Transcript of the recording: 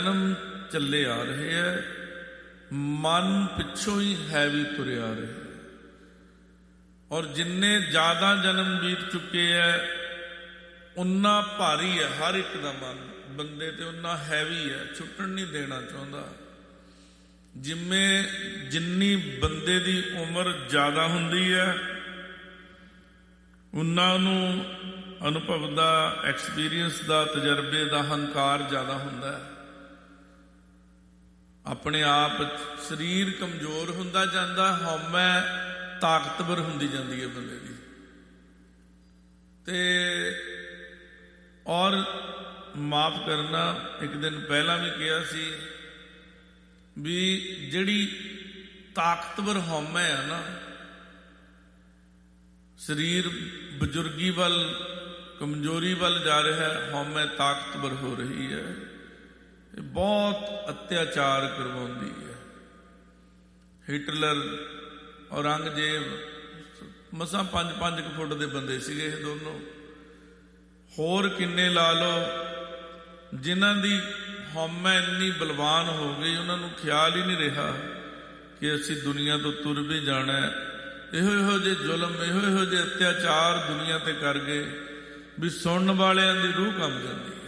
ਜਨਮ ਚੱਲੇ ਆ ਰਹੇ ਹੈ, ਮਨ ਪਿੱਛੋਂ ਹੀ ਹੈਵੀ ਤੁਰੇ ਆ ਰਹੇ। ਔਰ ਜਿੰਨੇ ਜ਼ਿਆਦਾ ਜਨਮ ਬੀਤ ਚੁੱਕੇ ਹੈ ਉਨਾ ਭਾਰੀ ਹੈ ਹਰ ਇੱਕ ਦਾ ਮਨ ਬੰਦੇ ਤੇ, ਉਨਾ ਹੈਵੀ ਹੈ, ਛੁੱਟਣ ਨਹੀਂ ਦੇਣਾ ਚਾਹੁੰਦਾ। ਜਿੰਨੀ ਬੰਦੇ ਦੀ ਉਮਰ ਜ਼ਿਆਦਾ ਹੁੰਦੀ ਹੈ ਉਨਾ ਉਹਨੂੰ ਅਨੁਭਵ ਦਾ, ਐਕਸਪੀਰੀਅੰਸ ਦਾ, ਤਜਰਬੇ ਦਾ ਹੰਕਾਰ ਜ਼ਿਆਦਾ ਹੁੰਦਾ ਹੈ। ਆਪਣੇ ਆਪ ਸਰੀਰ ਕਮਜ਼ੋਰ ਹੁੰਦਾ ਜਾਂਦਾ, ਹਉਮੈ ਤਾਕਤਵਰ ਹੁੰਦੀ ਜਾਂਦੀ ਹੈ ਬੰਦੇ ਦੀ। ਤੇ ਔਰ ਮਾਫ ਕਰਨਾ, ਇੱਕ ਦਿਨ ਪਹਿਲਾਂ ਵੀ ਕਿਹਾ ਸੀ ਵੀ ਜਿਹੜੀ ਤਾਕਤਵਰ ਹਉਮੈ ਹੈ ਨਾ, ਸਰੀਰ ਬਜ਼ੁਰਗੀ ਵੱਲ, ਕਮਜ਼ੋਰੀ ਵੱਲ ਜਾ ਰਿਹਾ ਹੈ, ਹਉਮੈ ਤਾਕਤਵਰ ਹੋ ਰਹੀ ਹੈ। ਇਹ ਬਹੁਤ ਅਤਿਆਚਾਰ ਕਰਵਾਉਂਦੀ ਹੈ। ਹਿਟਲਰ, ਔਰੰਗਜ਼ੇਬ ਮਸਾਂ 5-5 ਫੁੱਟ ਦੇ ਬੰਦੇ ਸੀਗੇ ਇਹ ਦੋਨੋਂ। ਹੋਰ ਕਿੰਨੇ ਲਾ ਲਓ ਜਿਨ੍ਹਾਂ ਦੀ ਹਉਮੈ ਇੰਨੀ ਬਲਵਾਨ ਹੋ ਗਈ, ਉਹਨਾਂ ਨੂੰ ਖਿਆਲ ਹੀ ਨਹੀਂ ਰਿਹਾ ਕਿ ਅਸੀਂ ਦੁਨੀਆ ਤੋਂ ਤੁਰ ਵੀ ਜਾਣਾ। ਇਹੋ ਜਿਹੇ ਜ਼ੁਲਮ, ਇਹੋ ਜਿਹੇ ਅਤਿਆਚਾਰ ਦੁਨੀਆ ਤੇ ਕਰ ਗਏ ਵੀ ਸੁਣਨ ਵਾਲਿਆਂ ਦੀ ਰੂਹ ਕੰਬ ਜਾਂਦੀ।